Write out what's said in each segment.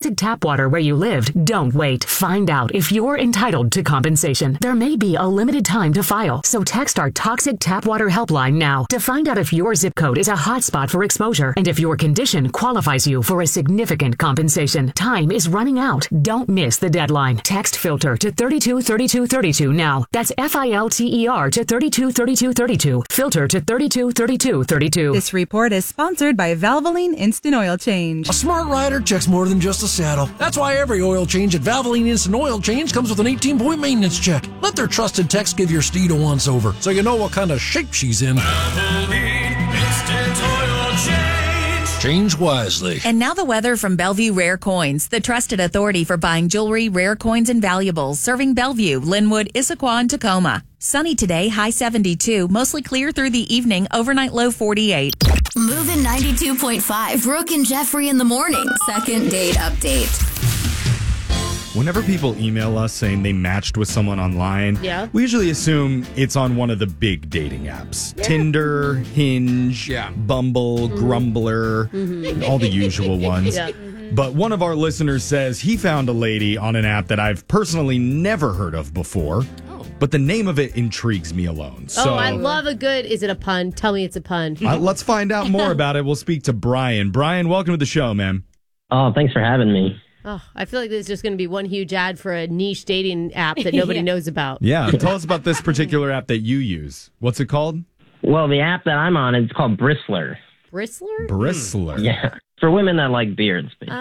toxic tap water where you lived, don't wait. Find out if you're entitled to compensation. There may be a limited time to file, so text our toxic tap water helpline now to find out if your zip code is a hotspot for exposure and if your condition qualifies you for a significant compensation. Time is running out. Don't miss the deadline. Text filter to 323232 now. That's FILTER to 323232. Filter to 323232. This report is sponsored by Valvoline Instant Oil Change. A smart rider checks more than just a saddle. That's why every oil change at Valvoline Instant Oil Change comes with an 18-point maintenance check. Let their trusted techs give your steed a once-over so you know what kind of shape she's in. Valvoline Instant Oil Change. Change wisely. And now the weather from Bellevue Rare Coins, the trusted authority for buying jewelry, rare coins, and valuables, serving Bellevue, Linwood, Issaquah, and Tacoma. Sunny today, high 72, mostly clear through the evening, overnight low 48. Moving 92.5, Brooke and Jeffrey in the morning. Second date update. Whenever people email us saying they matched with someone online, we usually assume it's on one of the big dating apps. Yeah. Tinder, Hinge, Bumble, Grumbler, all the usual ones. But one of our listeners says he found a lady on an app that I've personally never heard of before. But the name of it intrigues me alone. So, I love a good, is it a pun? Tell me it's a pun. Let's find out more about it. We'll speak to Brian. Brian, welcome to the show, man. Oh, thanks for having me. Oh, I feel like there's just going to be one huge ad for a niche dating app that nobody knows about. Yeah, tell us about this particular app that you use. What's it called? Well, the app that I'm on is called Bristler. Bristler? Bristler. Yeah, for women that like beards, basically.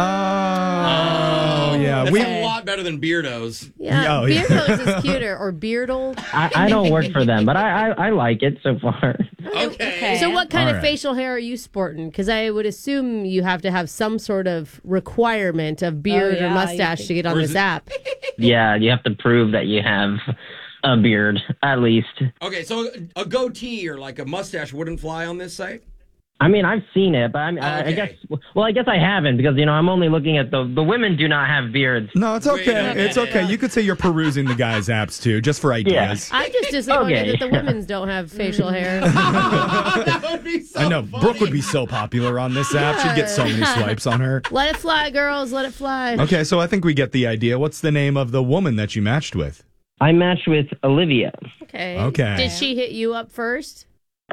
Yeah. That's a lot better than Beardos. Yeah, Beardos is cuter, or Beardle. I don't work for them, but I like it so far. Okay. So what kind of facial hair are you sporting? Because I would assume you have to have some sort of requirement of beard or mustache to get on this app. Yeah, you have to prove that you have a beard, at least. Okay, so a goatee or like a mustache wouldn't fly on this site? I mean, I've seen it, but I guess I haven't because, I'm only looking at the women do not have beards. No, it's okay. It's okay. You could say you're perusing the guys' apps, too, just for ideas. I'm just disappointed that the women's don't have facial hair. That would be so I know. funny. Brooke would be so popular on this app. She'd get so many swipes on her. Let it fly, girls. Let it fly. Okay, so I think we get the idea. What's the name of the woman that you matched with? I matched with Olivia. Okay. Did she hit you up first?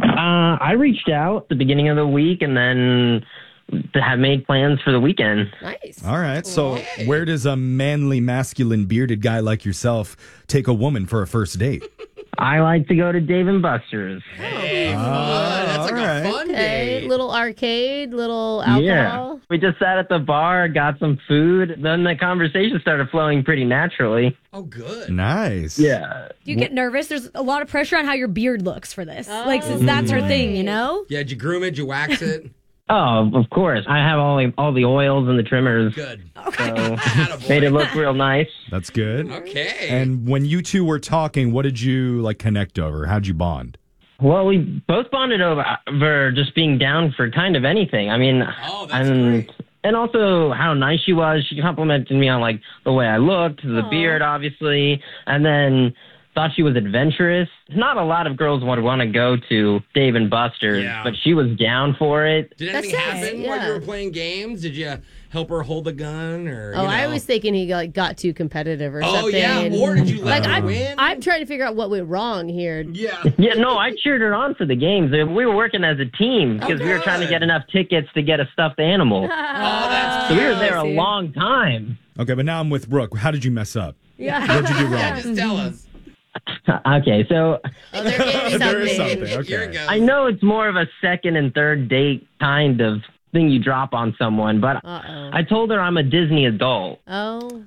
I reached out at the beginning of the week and then have made plans for the weekend. Nice. All right. So where does a manly, masculine, bearded guy like yourself take a woman for a first date? I like to go to Dave & Buster's. Hey, that's like a fun date. Little arcade, little alcohol. Yeah. We just sat at the bar, got some food. Then the conversation started flowing pretty naturally. Oh, good. Nice. Yeah. Do you get nervous? There's a lot of pressure on how your beard looks for this. Since that's her thing, Yeah, did you groom it? Did you wax it? Oh, of course. I have all the oils and the trimmers. Good. So made it look real nice. That's good. Okay. And when you two were talking, what did you connect over? How'd you bond? Well, we both bonded over just being down for kind of anything. I mean, great. And also how nice she was. She complimented me on the way I looked, the beard, obviously, and then thought she was adventurous. Not a lot of girls would want to go to Dave & Buster's, but she was down for it. Did anything happen while you were playing games? Did you help her hold a gun? Or I was thinking he got too competitive or something. Oh, yeah? Or did you let her win? I'm trying to figure out what went wrong here. Yeah. Yeah, no, I cheered her on for the games. We were working as a team because we were trying to get enough tickets to get a stuffed animal. That's so we were there a long time. Okay, but now I'm with Brooke. How did you mess up? Yeah. What did you do wrong? Just tell us. Okay, so there is something. Okay. Here it goes. I know it's more of a second and third date kind of thing you drop on someone, but I told her I'm a Disney adult. Oh.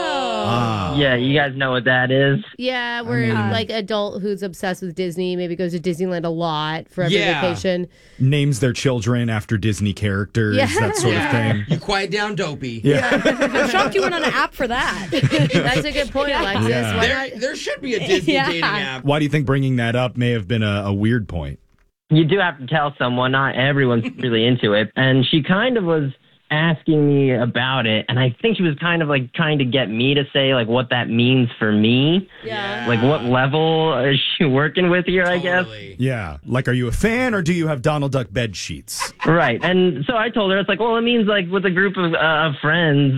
Yeah, you guys know what that is. Yeah, we're adult who's obsessed with Disney, maybe goes to Disneyland a lot for every vacation. Names their children after Disney characters, that sort of thing. You quiet down, Dopey. Yeah. I'm shocked you went on an app for that. That's a good point, Alexis. Yeah. Why not? There should be a Disney dating app. Why do you think bringing that up may have been a weird point? You do have to tell someone. Not everyone's really into it. And she kind of was asking me about it, and I think she was kind of trying to get me to say what that means for me. Yeah. What level is she working with here, I guess. Yeah. Are you a fan or do you have Donald Duck bed sheets? Right. And so I told her, it means with a group of friends.